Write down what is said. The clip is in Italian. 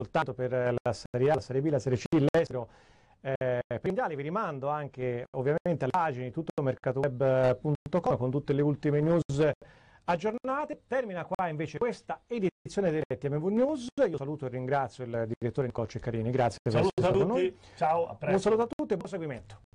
soltanto per la Serie A, la Serie B, la Serie C, l'estero. Per vi rimando anche ovviamente alle pagine tuttomercatoweb.com con tutte le ultime news aggiornate. Termina qua invece questa edizione delle TMV News. Io saluto e ringrazio il direttore Nicole Ceccarini. Grazie per essere stato con noi. Ciao, a presto. Un saluto a tutti e buon seguimento.